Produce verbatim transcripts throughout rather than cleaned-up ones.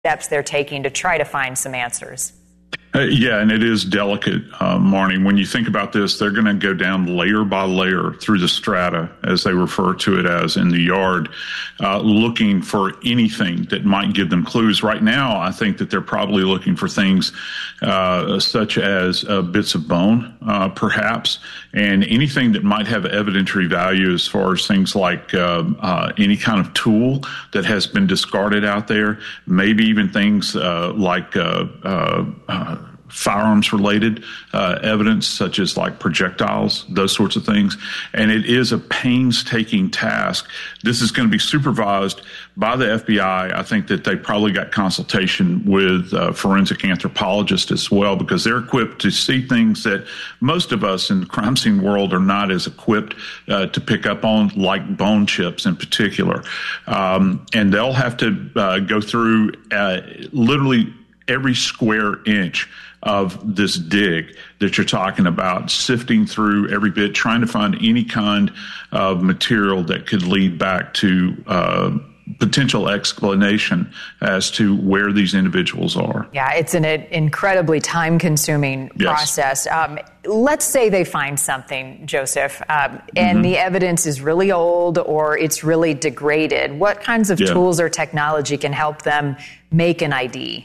steps they're taking to try to find some answers. Uh, yeah, and it is delicate, uh, Marnie. When you think about this, they're going to go down layer by layer through the strata, as they refer to it as in the yard, uh, looking for anything that might give them clues. Right now, I think that they're probably looking for things uh, such as uh, bits of bone, uh, perhaps, and anything that might have evidentiary value as far as things like uh, uh, any kind of tool that has been discarded out there, maybe even things uh, like uh, uh, uh, firearms-related uh, evidence, such as like projectiles, those sorts of things. And it is a painstaking task. This is going to be supervised by the F B I. I think that they probably got consultation with uh, forensic anthropologists as well, because they're equipped to see things that most of us in the crime scene world are not as equipped uh, to pick up on, like bone chips in particular. Um, and they'll have to uh, go through uh, literally every square inch of this dig that you're talking about, sifting through every bit, trying to find any kind of material that could lead back to uh, potential explanation as to where these individuals are. Yeah, it's an incredibly time-consuming yes. process. Um, let's say they find something, Joseph, um, and mm-hmm. the evidence is really old or it's really degraded. What kinds of yeah. tools or technology can help them make an I D?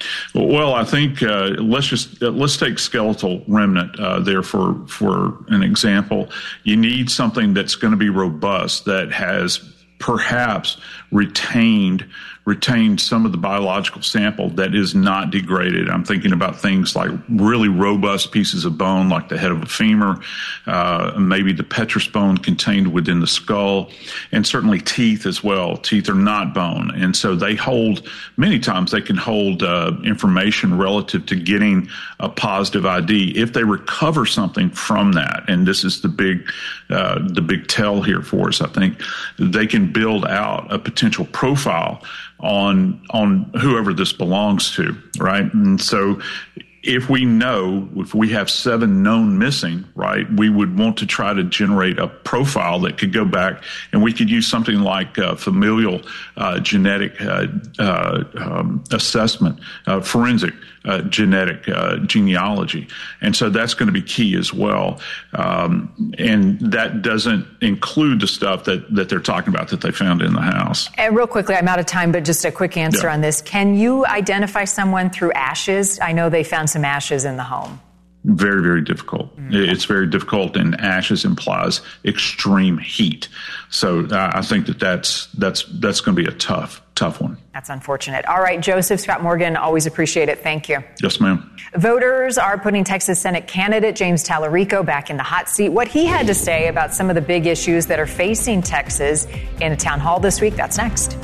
Well, I think uh, let's just uh, let's take skeletal remnant uh, there for for an example. You need something that's going to be robust, that has perhaps retained retained some of the biological sample that is not degraded. I'm thinking about things like really robust pieces of bone, like the head of a femur, uh, maybe the petrous bone contained within the skull, and certainly teeth as well. Teeth are not bone, and so they hold, many times they can hold uh, information relative to getting a positive I D if they recover something from that. And this is the big, uh, the big tell here for us. I think they can build out a potential profile on on whoever this belongs to, right? And so if we know, if we have seven known missing, right, we would want to try to generate a profile that could go back, and we could use something like uh, familial uh, genetic uh, uh, um, assessment, uh, forensic uh, genetic uh, genealogy. And so that's going to be key as well. Um, and that doesn't include the stuff that, that they're talking about that they found in the house. And real quickly, I'm out of time, but just a quick answer yeah. on this. Can you identify someone through ashes? I know they found some ashes in the home. Very, very difficult. Mm-hmm. It's very difficult, and ashes implies extreme heat. So uh, I think that that's that's that's going to be a tough, tough one. That's unfortunate. All right, Joseph Scott Morgan, always appreciate it. Thank you. Yes, ma'am. Voters are putting Texas Senate candidate James Tallarico back in the hot seat. What he had to say about some of the big issues that are facing Texas in a town hall this week, that's next.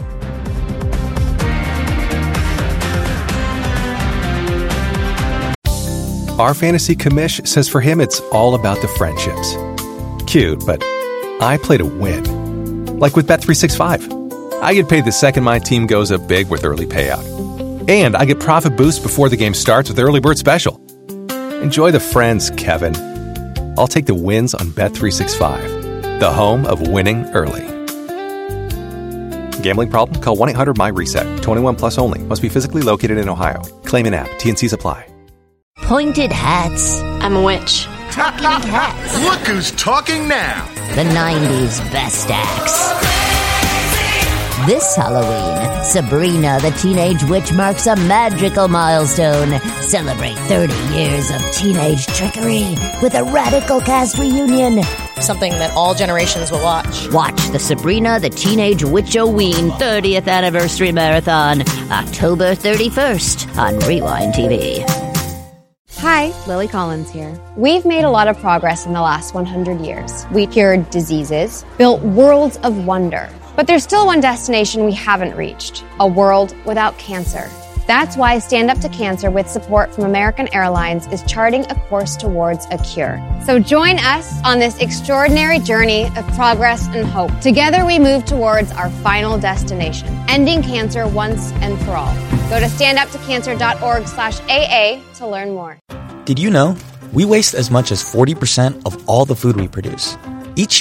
Our fantasy commish says for him it's all about the friendships. Cute, but I play to win. Like with Bet three sixty-five. I get paid the second my team goes up big with early payout. And I get profit boost before the game starts with Early Bird Special. Enjoy the friends, Kevin. I'll take the wins on Bet three sixty-five, the home of winning early. Gambling problem? Call one eight hundred M Y reset. twenty-one plus only. Must be physically located in Ohio. Claim in app. T and C's apply. Pointed hats. I'm a witch. Talking cats. Look who's talking now. The nineties best acts. This Halloween, Sabrina the Teenage Witch marks a magical milestone. Celebrate thirty years of teenage trickery with a radical cast reunion. Something that all generations will watch. Watch the Sabrina the Teenage Witch-O-Ween thirtieth Anniversary Marathon, October thirty-first on Rewind T V. Hi, Lily Collins here. We've made a lot of progress in the last one hundred years. We cured diseases, built worlds of wonder. But there's still one destination we haven't reached, a world without cancer. That's why Stand Up to Cancer, with support from American Airlines, is charting a course towards a cure. So join us on this extraordinary journey of progress and hope. Together we move towards our final destination, ending cancer once and for all. Go to standuptocancer.org slash AA to learn more. Did you know we waste as much as forty percent of all the food we produce? Each year,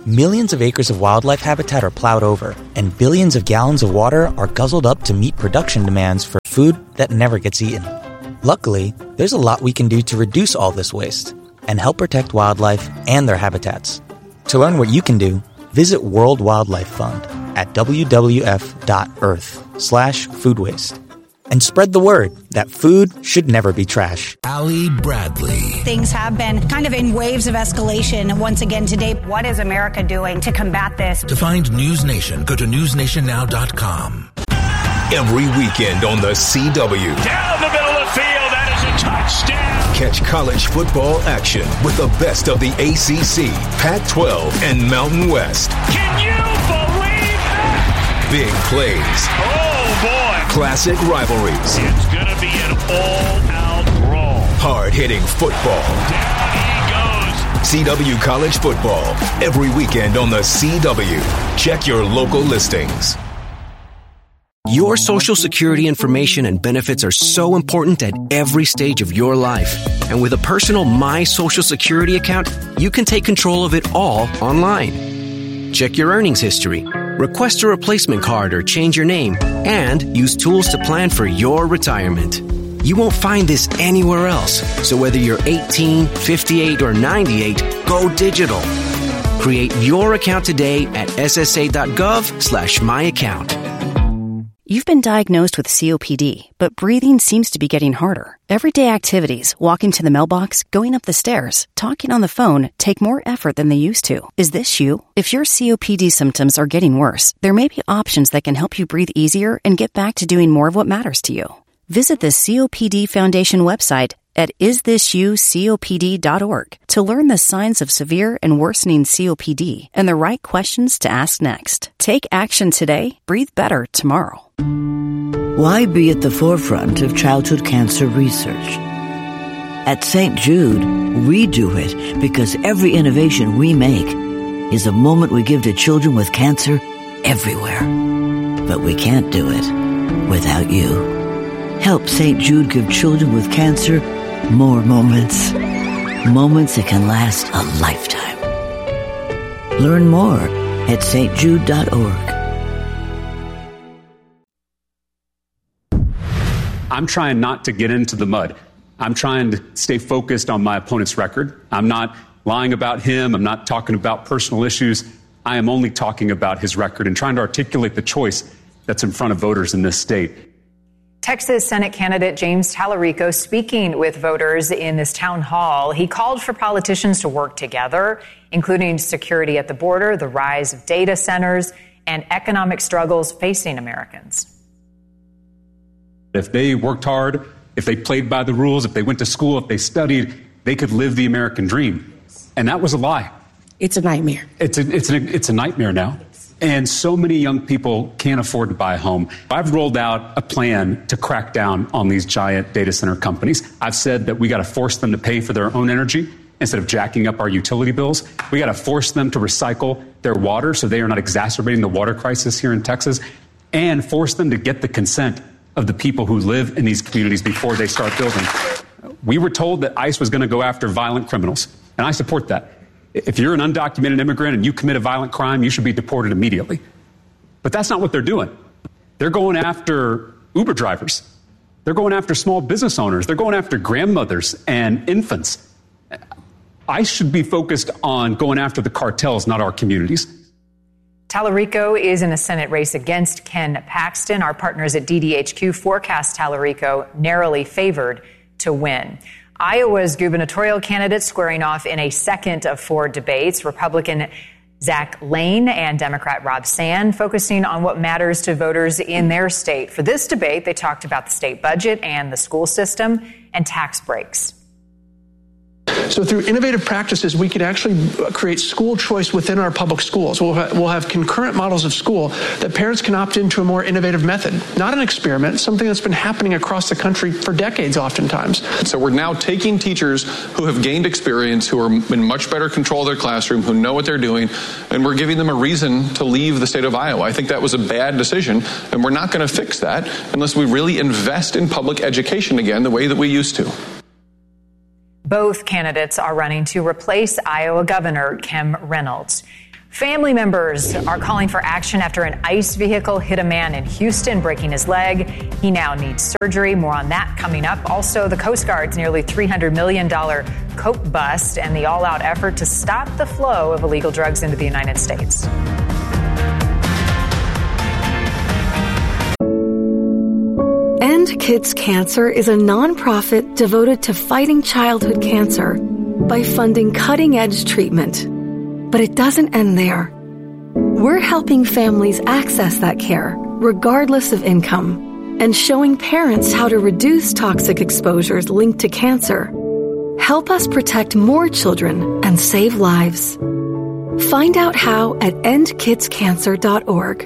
Millions of acres of wildlife habitat are plowed over, and billions of gallons of water are guzzled up to meet production demands for food that never gets eaten. Luckily, there's a lot we can do to reduce all this waste and help protect wildlife and their habitats. To learn what you can do, visit World Wildlife Fund at w w f dot earth slash food waste. And spread the word that food should never be trash. Allie Bradley. Things have been kind of in waves of escalation once again today. What is America doing to combat this? To find News Nation, go to news nation now dot com. Every weekend on the C W. Down the middle of the field, that is a touchdown. Catch college football action with the best of the A C C, Pac twelve, and Mountain West. Can you believe that? Big plays. Oh, boy. Classic rivalries. It's going to be an all-out brawl. Hard-hitting football. Down he goes. C W College Football. Every weekend on the C W. Check your local listings. Your Social Security information and benefits are so important at every stage of your life. And with a personal My Social Security account, you can take control of it all online. Check your earnings history, request a replacement card or change your name, and use tools to plan for your retirement. You won't find this anywhere else. So whether you're eighteen, fifty-eight, or ninety-eight, go digital. Create your account today at s s a dot gov slash my account. You've been diagnosed with C O P D, but breathing seems to be getting harder. Everyday activities, walking to the mailbox, going up the stairs, talking on the phone, take more effort than they used to. Is this you? If your C O P D symptoms are getting worse, there may be options that can help you breathe easier and get back to doing more of what matters to you. Visit the C O P D Foundation website at is this you copd dot org to learn the signs of severe and worsening C O P D and the right questions to ask next. Take action today, breathe better tomorrow. Why be at the forefront of childhood cancer research? At Saint Jude, we do it because every innovation we make is a moment we give to children with cancer everywhere. But we can't do it without you. Help Saint Jude give children with cancer more moments. Moments that can last a lifetime. Learn more at s t jude dot org. I'm trying not to get into the mud. I'm trying to stay focused on my opponent's record. I'm not lying about him. I'm not talking about personal issues. I am only talking about his record and trying to articulate the choice that's in front of voters in this state. Texas Senate candidate James Tallarico speaking with voters in this town hall. He called for politicians to work together, including security at the border, the rise of data centers, and economic struggles facing Americans. If they worked hard, if they played by the rules, if they went to school, if they studied, they could live the American dream. And that was a lie. It's a nightmare. It's a, it's a, it's a nightmare now. And so many young people can't afford to buy a home. I've rolled out a plan to crack down on these giant data center companies. I've said that we got to force them to pay for their own energy instead of jacking up our utility bills. We got to force them to recycle their water so they are not exacerbating the water crisis here in Texas, and force them to get the consent of the people who live in these communities before they start building. We were told that ICE was going to go after violent criminals, and I support that. If you're an undocumented immigrant and you commit a violent crime, you should be deported immediately. But that's not what they're doing. They're going after Uber drivers. They're going after small business owners. They're going after grandmothers and infants. ICE should be focused on going after the cartels, not our communities. Tallarico is in a Senate race against Ken Paxton. Our partners at D D H Q forecast Tallarico narrowly favored to win. Iowa's gubernatorial candidate squaring off in a second of four debates. Republican Zach Lane and Democrat Rob Sand focusing on what matters to voters in their state. For this debate, they talked about the state budget and the school system and tax breaks. So through innovative practices, we could actually create school choice within our public schools. We'll, ha- we'll have concurrent models of school that parents can opt into a more innovative method, not an experiment, something that's been happening across the country for decades oftentimes. So we're now taking teachers who have gained experience, who are in much better control of their classroom, who know what they're doing, and we're giving them a reason to leave the state of Iowa. I think that was a bad decision, and we're not going to fix that unless we really invest in public education again the way that we used to. Both candidates are running to replace Iowa Governor Kim Reynolds. Family members are calling for action after an ICE vehicle hit a man in Houston, breaking his leg. He now needs surgery. More on that coming up. Also, the Coast Guard's nearly three hundred million dollars coke bust and the all-out effort to stop the flow of illegal drugs into the United States. End Kids Cancer is a nonprofit devoted to fighting childhood cancer by funding cutting-edge treatment. But it doesn't end there. We're helping families access that care, regardless of income, and showing parents how to reduce toxic exposures linked to cancer. Help us protect more children and save lives. Find out how at end kids cancer dot org.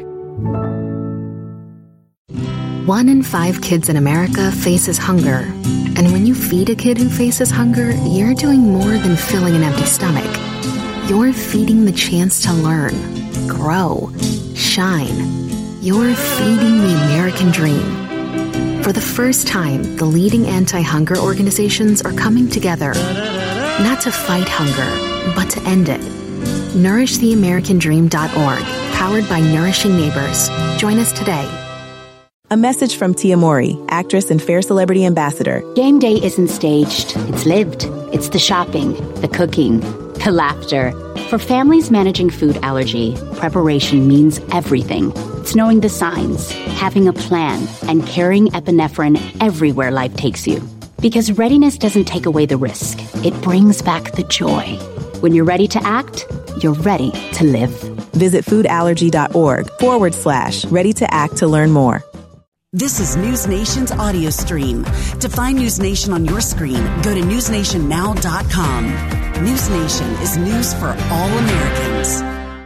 One in five kids in America faces hunger. And when you feed a kid who faces hunger, you're doing more than filling an empty stomach. You're feeding the chance to learn, grow, shine. You're feeding the American dream. For the first time, the leading anti-hunger organizations are coming together, not to fight hunger, but to end it. nourish the american dream dot org, powered by Nourishing Neighbors. Join us today. A message from Tia Mowry, actress and Fair Celebrity Ambassador. Game day isn't staged, it's lived. It's the shopping, the cooking, the laughter. For families managing food allergy, preparation means everything. It's knowing the signs, having a plan, and carrying epinephrine everywhere life takes you. Because readiness doesn't take away the risk, it brings back the joy. When you're ready to act, you're ready to live. Visit foodallergy.org forward slash ready to act to learn more. This is News Nation's audio stream. To find News Nation on your screen, go to news nation now dot com. News Nation is news for all Americans.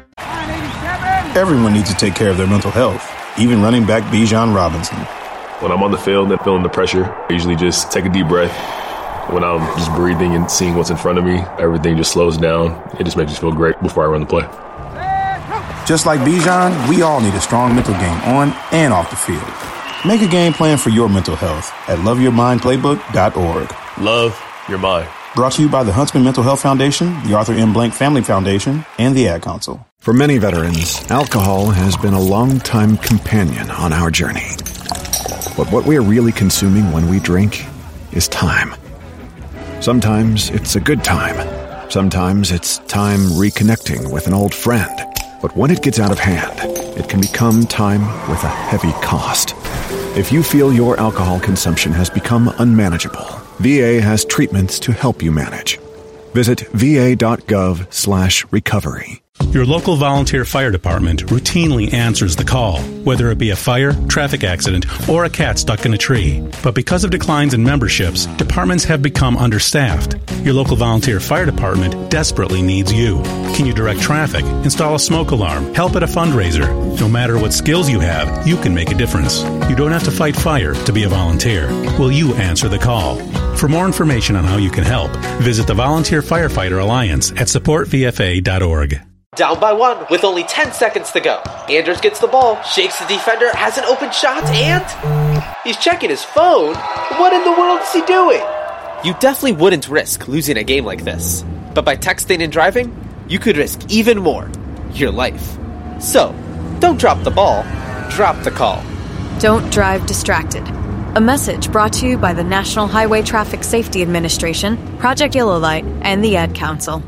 Everyone needs to take care of their mental health, even running back Bijan Robinson. When I'm on the field and feeling the pressure, I usually just take a deep breath. When I'm just breathing and seeing what's in front of me, everything just slows down. It just makes me feel great before I run the play. Just like Bijan, we all need a strong mental game on and off the field. Make a game plan for your mental health at love your mind playbook dot org. Love your mind. Brought to you by the Huntsman Mental Health Foundation, the Arthur M. Blank Family Foundation, and the Ad Council. For many veterans, alcohol has been a long-time companion on our journey. But what we are really consuming when we drink is time. Sometimes it's a good time. Sometimes it's time reconnecting with an old friend. But when it gets out of hand, it can become time with a heavy cost. If you feel your alcohol consumption has become unmanageable, V A has treatments to help you manage. Visit va.gov slash recovery. Your local volunteer fire department routinely answers the call, whether it be a fire, traffic accident, or a cat stuck in a tree. But because of declines in memberships, departments have become understaffed. Your local volunteer fire department desperately needs you. Can you direct traffic, install a smoke alarm, help at a fundraiser? No matter what skills you have, you can make a difference. You don't have to fight fire to be a volunteer. Will you answer the call? For more information on how you can help, visit the Volunteer Firefighter Alliance at support v f a dot org. Down by one with only ten seconds to go. Anders gets the ball, shakes the defender, has an open shot, and he's checking his phone. What in the world is he doing? You definitely wouldn't risk losing a game like this. But by texting and driving, you could risk even more. Your life. So, don't drop the ball, drop the call. Don't drive distracted. A message brought to you by the National Highway Traffic Safety Administration, Project Yellow Light, and the Ad Council.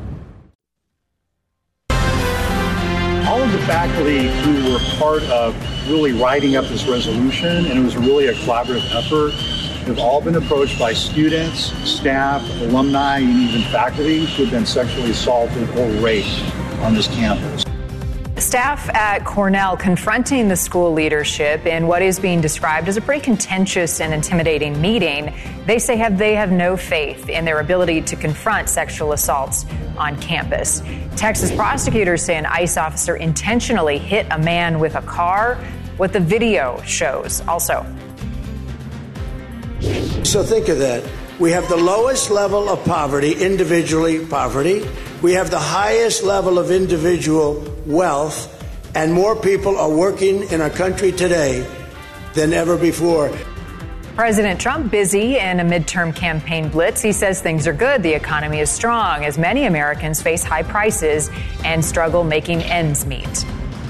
All of the faculty who were part of really writing up this resolution, and it was really a collaborative effort, have all been approached by students, staff, alumni, and even faculty who have been sexually assaulted or raped on this campus. Staff at Cornell confronting the school leadership in what is being described as a pretty contentious and intimidating meeting. They say have they have no faith in their ability to confront sexual assaults on campus. Texas prosecutors say an ICE officer intentionally hit a man with a car. What the video shows also. So think of that. We have the lowest level of poverty, individually poverty. We have the highest level of individual wealth, and more people are working in our country today than ever before. President Trump busy in a midterm campaign blitz. He says things are good. The economy is strong as many Americans face high prices and struggle making ends meet.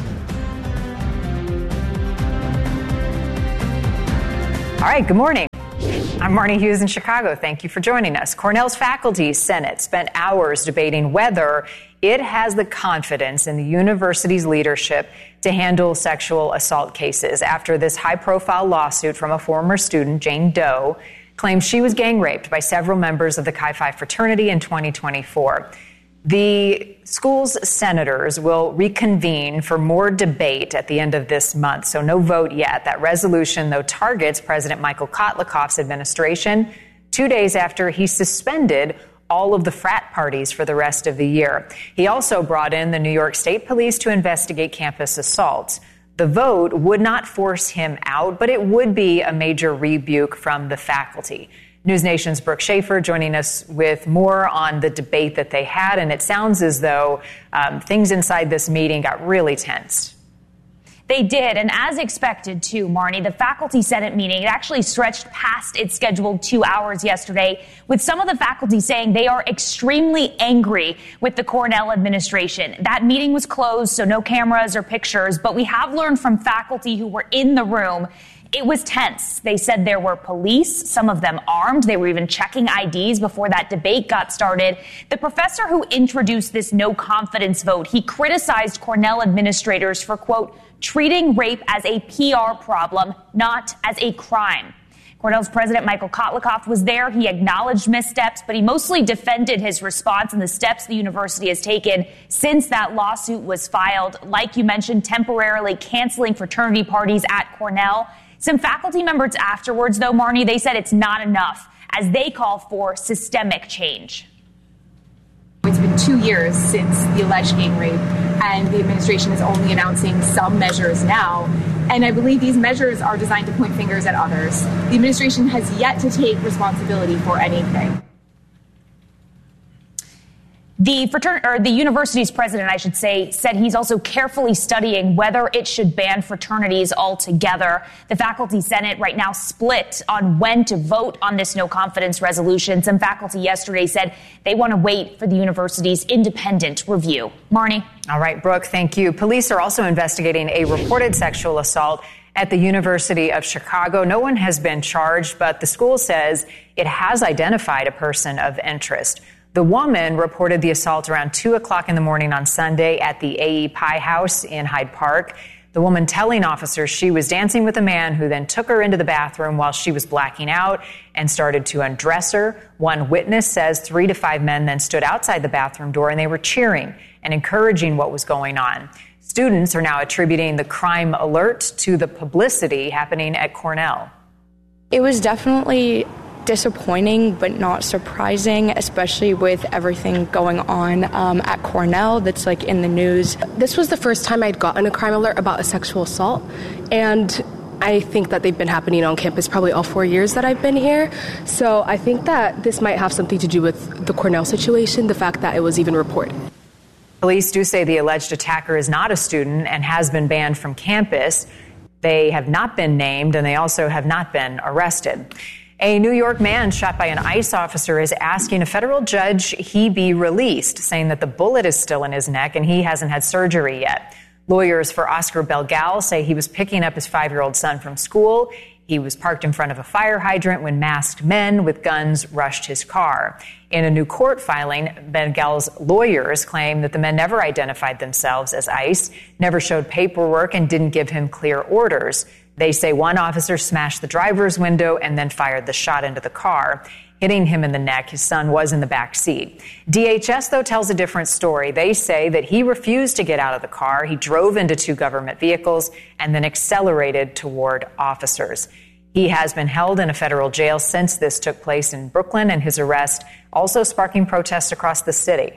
All right, good morning. I'm Marnie Hughes in Chicago. Thank you for joining us. Cornell's Faculty Senate spent hours debating whether it has the confidence in the university's leadership to handle sexual assault cases after this high-profile lawsuit from a former student, Jane Doe, claims she was gang raped by several members of the Chi Phi fraternity in twenty twenty-four. The school's senators will reconvene for more debate at the end of this month, so no vote yet. That resolution, though, targets President Michael Kotlakoff's administration two days after he suspended all of the frat parties for the rest of the year. He also brought in the New York State Police to investigate campus assaults. The vote would not force him out, but it would be a major rebuke from the faculty. News Nation's Brooke Schaefer joining us with more on the debate that they had, and it sounds as though um, things inside this meeting got really tense. They did, and as expected, too, Marnie, the Faculty Senate meeting, it actually stretched past its scheduled two hours yesterday, with some of the faculty saying they are extremely angry with the Cornell administration. That meeting was closed, so no cameras or pictures, but we have learned from faculty who were in the room it was tense. They said there were police, some of them armed. They were even checking I Ds before that debate got started. The professor who introduced this no confidence vote, he criticized Cornell administrators for, quote, treating rape as a P R problem, not as a crime. Cornell's president, Michael Kotlakoff, was there. He acknowledged missteps, but he mostly defended his response and the steps the university has taken since that lawsuit was filed. Like you mentioned, temporarily canceling fraternity parties at Cornell. Some faculty members afterwards, though, Marnie, they said it's not enough as they call for systemic change. It's been two years since the alleged gang rape, and the administration is only announcing some measures now. And I believe these measures are designed to point fingers at others. The administration has yet to take responsibility for anything. The fratern- or the university's president, I should say, said he's also carefully studying whether it should ban fraternities altogether. The faculty senate right now split on when to vote on this no confidence resolution. Some faculty yesterday said they want to wait for the university's independent review. Marnie. All right, Brooke, thank you. Police are also investigating a reported sexual assault at the University of Chicago. No one has been charged, but the school says it has identified a person of interest. The woman reported the assault around two o'clock in the morning on Sunday at the A E Pie House in Hyde Park. The woman telling officers she was dancing with a man who then took her into the bathroom while she was blacking out and started to undress her. One witness says three to five men then stood outside the bathroom door and they were cheering and encouraging what was going on. Students are now attributing the crime alert to the publicity happening at Cornell. It was definitely disappointing, but not surprising, especially with everything going on um, at Cornell that's like in the news. This was the first time I'd gotten a crime alert about a sexual assault, and I think that they've been happening on campus probably all four years that I've been here. So I think that this might have something to do with the Cornell situation, the fact that it was even reported. Police do say the alleged attacker is not a student and has been banned from campus. They have not been named, and they also have not been arrested. A New York man shot by an ICE officer is asking a federal judge he be released, saying that the bullet is still in his neck and he hasn't had surgery yet. Lawyers for Oscar Belgal say he was picking up his five-year-old son from school. He was parked in front of a fire hydrant when masked men with guns rushed his car. In a new court filing, Belgal's lawyers claim that the men never identified themselves as ICE, never showed paperwork, and didn't give him clear orders. They say one officer smashed the driver's window and then fired the shot into the car, hitting him in the neck. His son was in the back seat. D H S, though, tells a different story. They say that he refused to get out of the car. He drove into two government vehicles and then accelerated toward officers. He has been held in a federal jail since this took place in Brooklyn, and his arrest also sparking protests across the city.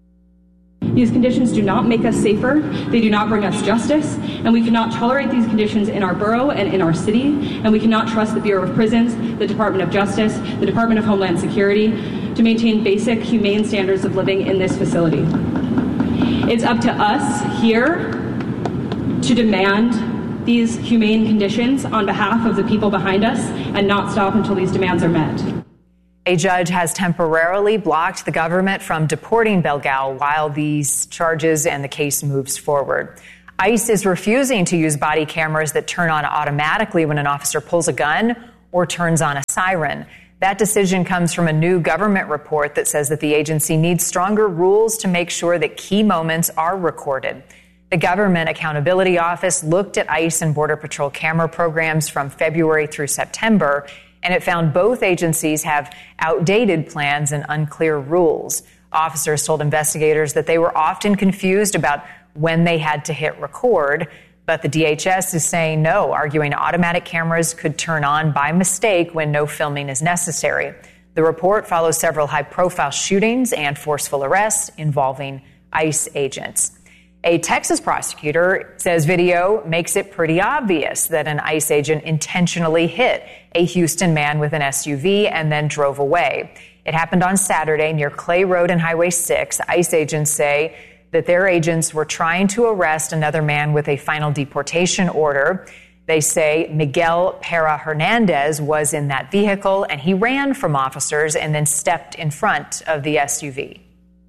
These conditions do not make us safer, they do not bring us justice, and we cannot tolerate these conditions in our borough and in our city, and we cannot trust the Bureau of Prisons, the Department of Justice, the Department of Homeland Security to maintain basic humane standards of living in this facility. It's up to us here to demand these humane conditions on behalf of the people behind us and not stop until these demands are met. A judge has temporarily blocked the government from deporting Belgal while these charges and the case moves forward. ICE is refusing to use body cameras that turn on automatically when an officer pulls a gun or turns on a siren. That decision comes from a new government report that says that the agency needs stronger rules to make sure that key moments are recorded. The Government Accountability Office looked at ICE and Border Patrol camera programs from February through September, and it found both agencies have outdated plans and unclear rules. Officers told investigators that they were often confused about when they had to hit record, but the D H S is saying no, arguing automatic cameras could turn on by mistake when no filming is necessary. The report follows several high-profile shootings and forceful arrests involving ICE agents. A Texas prosecutor says video makes it pretty obvious that an ICE agent intentionally hit a Houston man with an S U V and then drove away. It happened on Saturday near Clay Road and Highway six. ICE agents say that their agents were trying to arrest another man with a final deportation order. They say Miguel Parra Hernandez was in that vehicle, and he ran from officers and then stepped in front of the S U V.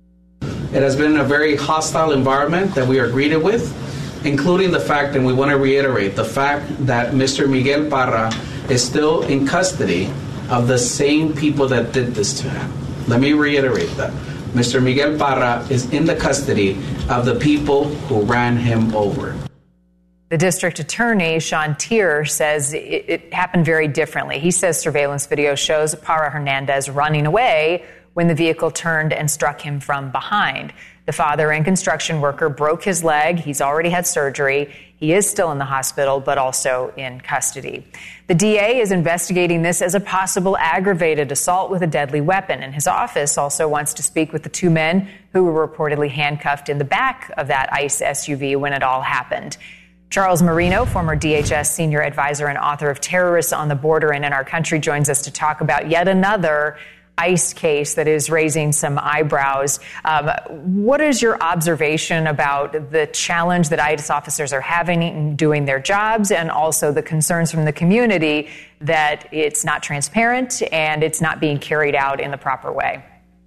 It has been a very hostile environment that we are greeted with, including the fact, and we want to reiterate, the fact that Mister Miguel Parra is still in custody of the same people that did this to him. Let me reiterate that. Mister Miguel Parra is in the custody of the people who ran him over. The district attorney, Sean Tier, says it, it happened very differently. He says surveillance video shows Parra Hernandez running away when the vehicle turned and struck him from behind. The father and construction worker broke his leg. He's already had surgery. He is still in the hospital, but also in custody. The D A is investigating this as a possible aggravated assault with a deadly weapon, and his office also wants to speak with the two men who were reportedly handcuffed in the back of that ICE S U V when it all happened. Charles Marino, former D H S senior advisor and author of Terrorists on the Border and in Our Country, joins us to talk about yet another ICE case that is raising some eyebrows. Um, what is your observation about the challenge that ICE officers are having in doing their jobs, and also the concerns from the community that it's not transparent and it's not being carried out in the proper way?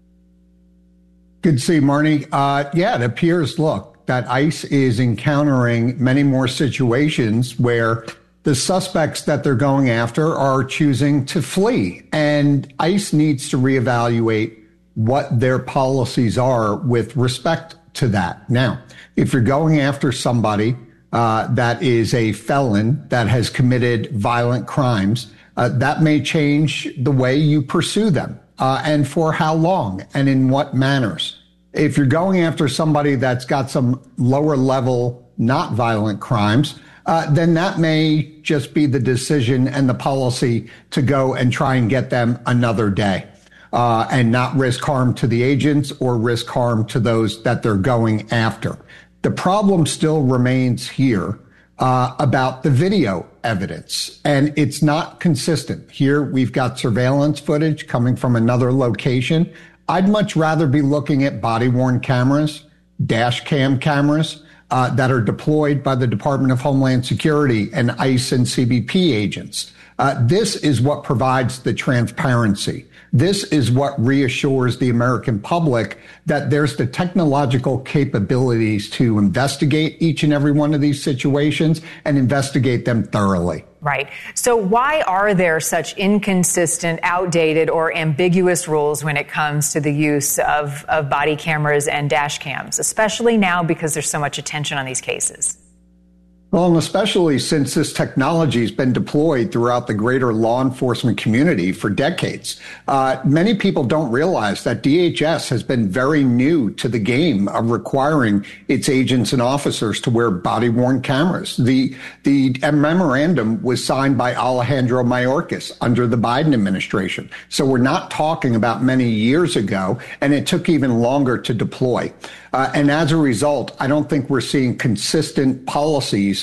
Good to see you, Marnie. Uh, yeah, it appears, look, that ICE is encountering many more situations where the suspects that they're going after are choosing to flee. And ICE needs to reevaluate what their policies are with respect to that. Now, if you're going after somebody uh, that is a felon that has committed violent crimes, uh, that may change the way you pursue them uh, and for how long and in what manners. If you're going after somebody that's got some lower level, not violent crimes, Uh, then that may just be the decision and the policy to go and try and get them another day uh, and not risk harm to the agents or risk harm to those that they're going after. The problem still remains here uh, about the video evidence, and it's not consistent. Here we've got surveillance footage coming from another location. I'd much rather be looking at body-worn cameras, dash cam cameras, Uh, that are deployed by the Department of Homeland Security and ICE and C B P agents. Uh, this is what provides the transparency. This is what reassures the American public that there's the technological capabilities to investigate each and every one of these situations and investigate them thoroughly. Right. So why are there such inconsistent, outdated, or ambiguous rules when it comes to the use of, of body cameras and dash cams, especially now because there's so much attention on these cases? Well, and especially since this technology has been deployed throughout the greater law enforcement community for decades. Uh, many people don't realize that D H S has been very new to the game of requiring its agents and officers to wear body-worn cameras. The, the memorandum was signed by Alejandro Mayorkas under the Biden administration. So we're not talking about many years ago, and it took even longer to deploy. Uh, and as a result, I don't think we're seeing consistent policies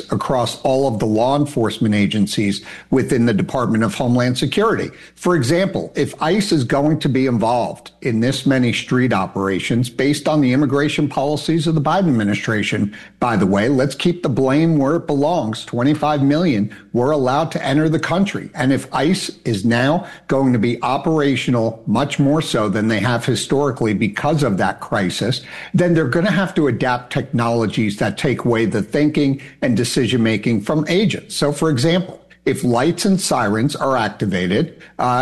across all of the law enforcement agencies within the Department of Homeland Security. For example, if ICE is going to be involved in this many street operations based on the immigration policies of the Biden administration, by the way, let's keep the blame where it belongs. twenty-five million were allowed to enter the country. And if ICE is now going to be operational much more so than they have historically because of that crisis, then they're going to have to adapt technologies that take away the thinking and decision making from agents. So, for example, if lights and sirens are activated, uh,